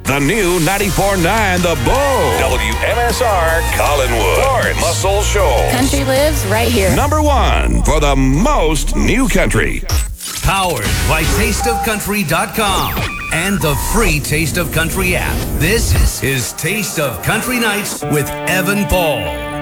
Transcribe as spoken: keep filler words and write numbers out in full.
The new ninety-four point nine The Bull. W M S R Collinwood. Florence Muscle Shoals. Country lives right here. Number one for the most new country. Powered by taste of country dot com and the free Taste of Country app. This is Taste of Country Nights with Evan Paul.